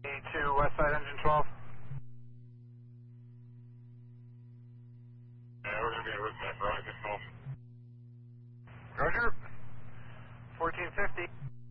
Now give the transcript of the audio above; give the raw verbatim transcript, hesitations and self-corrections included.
two West Side Engine twelve. Yeah, we're going to be in Route nine, right? This home. Roger. fourteen fifty.